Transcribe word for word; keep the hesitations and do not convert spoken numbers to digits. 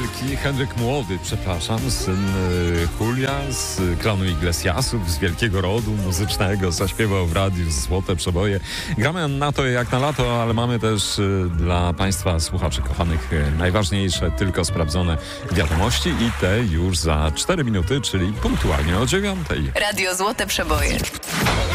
wielki, Henryk Młody, przepraszam, syn y, Julia z klanu Iglesiasów, z wielkiego rodu muzycznego, zaśpiewał w radiu Złote Przeboje. Gramy na to jak na lato, ale mamy też y, dla Państwa słuchaczy kochanych y, najważniejsze, tylko sprawdzone wiadomości i te już za cztery minuty, czyli punktualnie o dziewiątej. Radio Złote Przeboje.